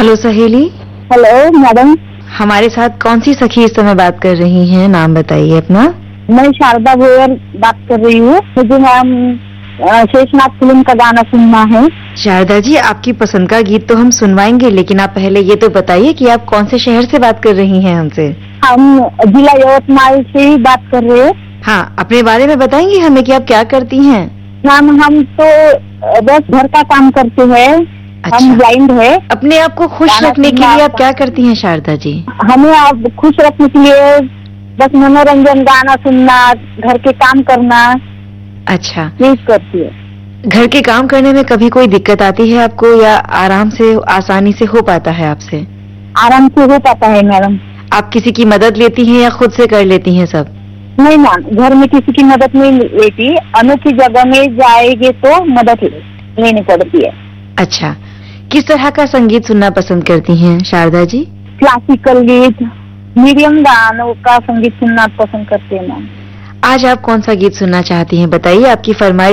Hello सहेली। Hello madam. हमारे साथ कौन सी सखी इस समय बात कर रही हैं? नाम बताइए अपना। मैं शारदा भोयर बात कर रही हूँ। मुझे हम शेषनाग फिल्म का गाना सुनना है। शारदा जी, आपकी पसंद का गीत तो हम सुनवाएंगे, लेकिन आप पहले ये तो बताइए कि आप कौन से शहर से बात कर रही हैं हमसे? हम जिला यवतमाल से ही बात कर रहे हैं। हाँ, अपने बारे में बताएंगे हमें कि आप क्या करती हैं? मैम, हम तो बस घर का काम करते हैं। अच्छा। हम ब्लाइंड है। अपने आप को खुश गाना रखने के सुनना लिए आप आता क्या करती हैं शारदा जी? हमें आप खुश रखने के लिए बस मनोरंजन, गाना सुनना, घर के काम करना, अच्छा। यही करती है। घर के काम करने में कभी कोई दिक्कत आती है आपको, या आराम से आसानी से हो पाता है आपसे? आराम से हो पाता है मैडम। आप किसी की मदद लेती हैं या खुद से कर लेती हैं सब? नहीं मैम, घर में किसी की मदद नहीं लेती। अनोखी जगह में जाएंगे तो मदद लेनी पड़ती है। अच्छा, किस तरह का संगीत सुनना पसंद करती हैं शारदा जी? क्लासिकल गीत, मीडियम गानों का संगीत सुनना पसंद करते हैं मैम। आज आप कौन सा गीत सुनना चाहती हैं? बताइए, आपकी फरमाइश